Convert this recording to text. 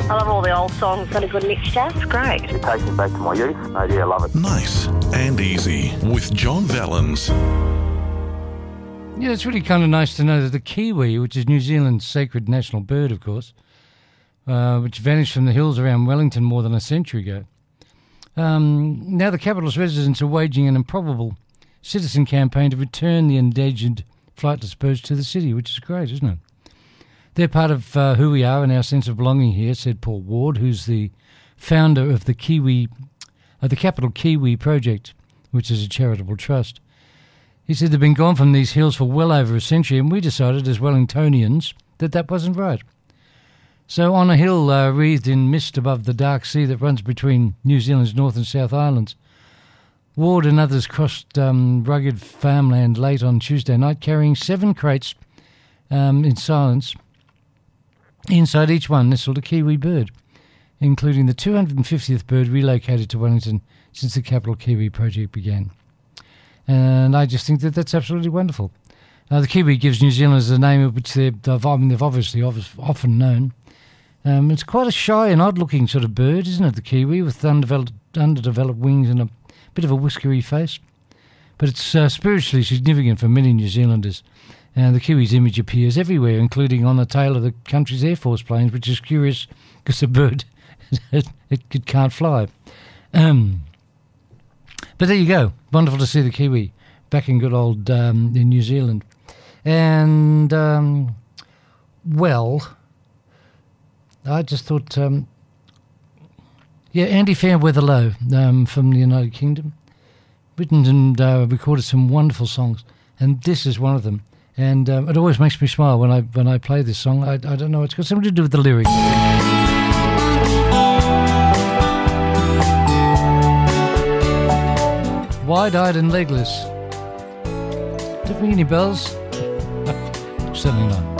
I love all the old songs. Got a good mixture. It's great. It takes me back to my youth. Oh dear, I love it. Nice and easy with John Vallens. Yeah, it's really kind of nice to know that the kiwi, which is New Zealand's sacred national bird, of course, which vanished from the hills around Wellington more than a century ago. Now the capital's residents are waging an improbable citizen campaign to return the endangered flightless birds to the city, which is great, isn't it? They're part of who we are and our sense of belonging here, said Paul Ward, who's the founder of the Capital Kiwi Project, which is a charitable trust. He said they've been gone from these hills for well over a century, and we decided as Wellingtonians that wasn't right. So on a hill wreathed in mist above the dark sea that runs between New Zealand's North and South Islands, Ward and others crossed rugged farmland late on Tuesday night, carrying 7 crates in silence. Inside each one nestled a kiwi bird, including the 250th bird relocated to Wellington since the Capital Kiwi Project began. And I just think that's absolutely wonderful. The kiwi gives New Zealanders a name which they've obviously often known. It's quite a shy and odd-looking sort of bird, isn't it, the kiwi, with underdeveloped wings and a bit of a whiskery face. But it's spiritually significant for many New Zealanders. And the kiwi's image appears everywhere, including on the tail of the country's Air Force planes, which is curious because the bird it can't fly. But there you go. Wonderful to see the kiwi back in good old in New Zealand. And, well, I just thought, Andy Fairweather-Low from the United Kingdom, written and recorded some wonderful songs, and this is one of them. And it always makes me smile when I play this song. I don't know, it's got something to do with the lyrics. Wide-eyed and legless. Does it ring any bells? Certainly not.